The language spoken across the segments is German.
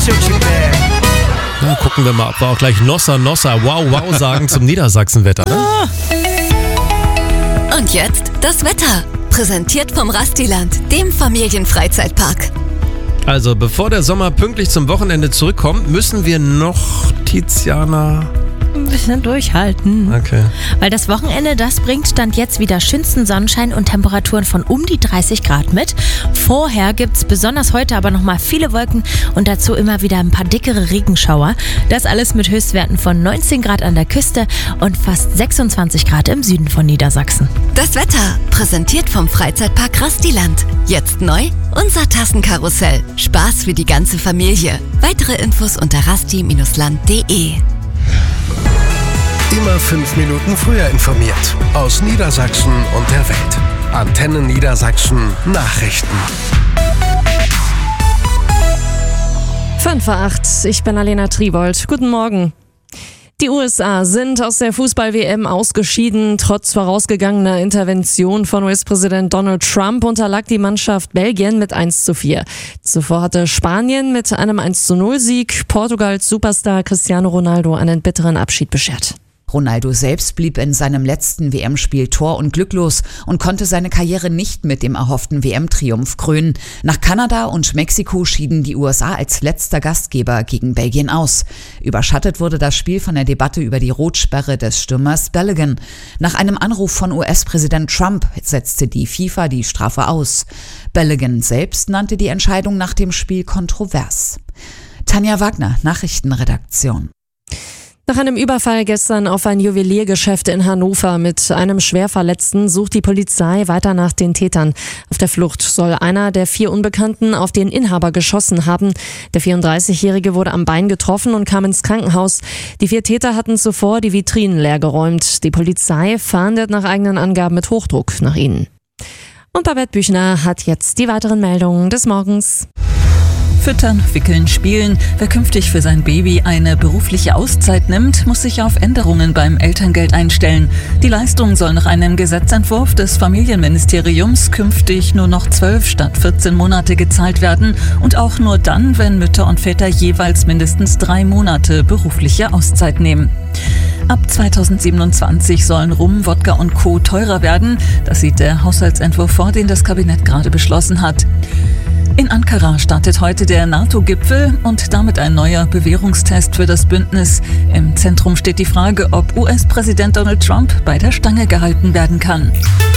Na, gucken wir mal, ob wir auch gleich Nossa, wow sagen zum Niedersachsenwetter. Ne? Und jetzt das Wetter. Präsentiert vom Rastiland, dem Familienfreizeitpark. Also, bevor der Sommer pünktlich zum Wochenende zurückkommt, müssen wir noch, Tiziana, ein bisschen durchhalten. Okay. Weil das Wochenende, das bringt Stand jetzt wieder schönsten Sonnenschein und Temperaturen von um die 30 Grad mit. Vorher gibt es besonders heute aber nochmal viele Wolken und dazu immer wieder ein paar dickere Regenschauer. Das alles mit Höchstwerten von 19 Grad an der Küste und fast 26 Grad im Süden von Niedersachsen. Das Wetter, präsentiert vom Freizeitpark Rastiland. Jetzt neu, unser Tassenkarussell. Spaß für die ganze Familie. Weitere Infos unter rasti-land.de. Immer 5 Minuten früher informiert. Aus Niedersachsen und der Welt. Antenne Niedersachsen Nachrichten. 5:08, ich bin Alena Tribold. Guten Morgen. Die USA sind aus der Fußball-WM ausgeschieden. Trotz vorausgegangener Intervention von US-Präsident Donald Trump unterlag die Mannschaft Belgien mit 1:4. Zuvor hatte Spanien mit einem 1:0-Sieg Portugals Superstar Cristiano Ronaldo einen bitteren Abschied beschert. Ronaldo selbst blieb in seinem letzten WM-Spiel tor- und glücklos und konnte seine Karriere nicht mit dem erhofften WM-Triumph krönen. Nach Kanada und Mexiko schieden die USA als letzter Gastgeber gegen Belgien aus. Überschattet wurde das Spiel von der Debatte über die Rotsperre des Stürmers Balogun. Nach einem Anruf von US-Präsident Trump setzte die FIFA die Strafe aus. Balogun selbst nannte die Entscheidung nach dem Spiel kontrovers. Tanja Wagner, Nachrichtenredaktion. Nach einem Überfall gestern auf ein Juweliergeschäft in Hannover mit einem Schwerverletzten sucht die Polizei weiter nach den Tätern. Auf der Flucht soll einer der 4 Unbekannten auf den Inhaber geschossen haben. Der 34-Jährige wurde am Bein getroffen und kam ins Krankenhaus. Die 4 Täter hatten zuvor die Vitrinen leergeräumt. Die Polizei fahndet nach eigenen Angaben mit Hochdruck nach ihnen. Und Babette Büchner hat jetzt die weiteren Meldungen des Morgens. Füttern, wickeln, spielen. Wer künftig für sein Baby eine berufliche Auszeit nimmt, muss sich auf Änderungen beim Elterngeld einstellen. Die Leistung soll nach einem Gesetzentwurf des Familienministeriums künftig nur noch 12 statt 14 Monate gezahlt werden und auch nur dann, wenn Mütter und Väter jeweils mindestens 3 Monate berufliche Auszeit nehmen. Ab 2027 sollen Rum, Wodka und Co. teurer werden. Das sieht der Haushaltsentwurf vor, den das Kabinett gerade beschlossen hat. In Ankara startet heute der NATO-Gipfel und damit ein neuer Bewährungstest für das Bündnis. Im Zentrum steht die Frage, ob US-Präsident Donald Trump bei der Stange gehalten werden kann.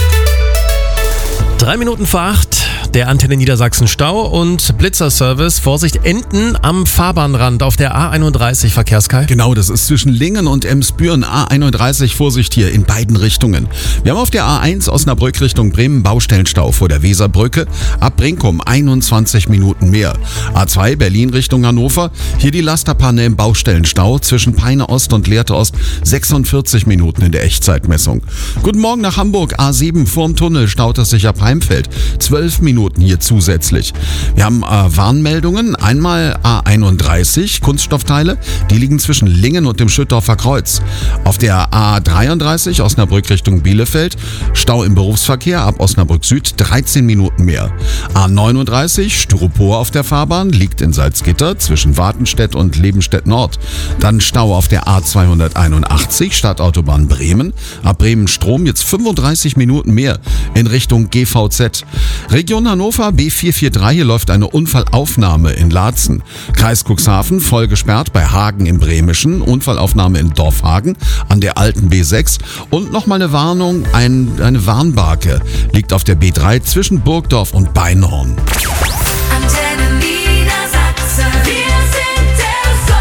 7:03, der Antenne Niedersachsen Stau und Blitzerservice. Vorsicht, Enten am Fahrbahnrand auf der A31, Verkehrskai. Genau, das ist zwischen Lingen und Emsbüren. A31, Vorsicht hier in beiden Richtungen. Wir haben auf der A1 Osnabrück Richtung Bremen Baustellenstau vor der Weserbrücke. Ab Brinkum 21 Minuten mehr. A2 Berlin Richtung Hannover. Hier die Lasterpanne im Baustellenstau zwischen Peine Ost und Lehrte Ost. 46 Minuten in der Echtzeitmessung. Guten Morgen nach Hamburg. A7 vorm Tunnel staut es sich ab Heimfeld. 12 Minuten hier zusätzlich. Wir haben Warnmeldungen. Einmal A31 Kunststoffteile. Die liegen zwischen Lingen und dem Schüttorfer Kreuz. Auf der A33 Osnabrück Richtung Bielefeld. Stau im Berufsverkehr ab Osnabrück Süd 13 Minuten mehr. A39 Styropor auf der Fahrbahn liegt in Salzgitter zwischen Wartenstedt und Lebenstedt Nord. Dann Stau auf der A281 Stadtautobahn Bremen. Ab Bremen-Strom jetzt 35 Minuten mehr in Richtung GVZ. Region Hannover B443, hier läuft eine Unfallaufnahme in Laatzen. Kreis Cuxhaven voll gesperrt bei Hagen im Bremischen. Unfallaufnahme in Dorfhagen an der alten B6. Und nochmal eine Warnung, eine Warnbarke liegt auf der B3 zwischen Burgdorf und Beinhorn. Antenne Niedersachsen, wir sind der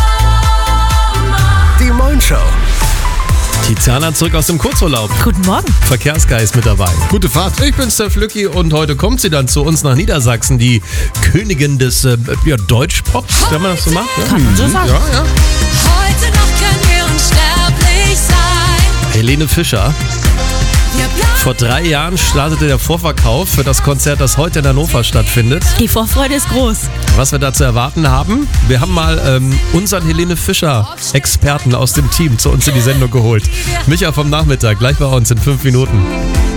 Sommer. Die Moin-Show. Tiziana zurück aus dem Kurzurlaub. Guten Morgen. Verkehrskai ist mit dabei. Gute Fahrt. Ich bin Steph Lücki und heute kommt sie dann zu uns nach Niedersachsen, die Königin des Deutschpops, wenn man das so macht. Kann man so sagen. Ja. Heute noch können wir unsterblich sein. Helene Fischer. Vor 3 Jahren startete der Vorverkauf für das Konzert, das heute in Hannover stattfindet. Die Vorfreude ist groß. Was wir da zu erwarten haben, wir haben mal unseren Helene Fischer-Experten aus dem Team zu uns in die Sendung geholt. Micha vom Nachmittag, gleich bei uns in 5 Minuten.